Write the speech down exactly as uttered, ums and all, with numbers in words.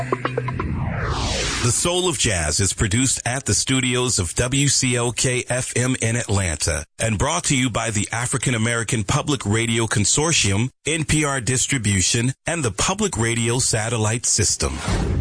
The Soul of Jazz is produced at the studios of W C L K F M in Atlanta and brought to you by the African American Public Radio Consortium, N P R Distribution, and the Public Radio Satellite System.